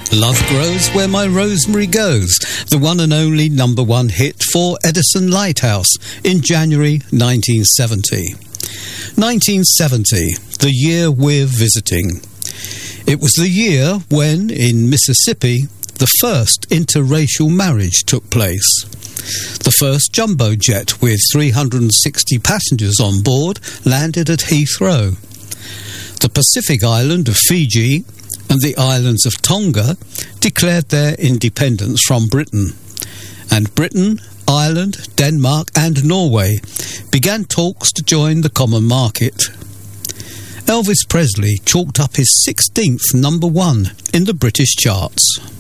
Love Grows Where My Rosemary Goes, the one and only number one hit for Edison Lighthouse in January 1970. 1970, the year we're visiting. It was the year when, in Mississippi, the first interracial marriage took place. The first jumbo jet with 360 passengers on board landed at Heathrow. The Pacific island of Fiji and the islands of Tonga declared their independence from Britain. And Britain, Ireland, Denmark and Norway began talks to join the common market. Elvis Presley chalked up his 16th number one in the British charts.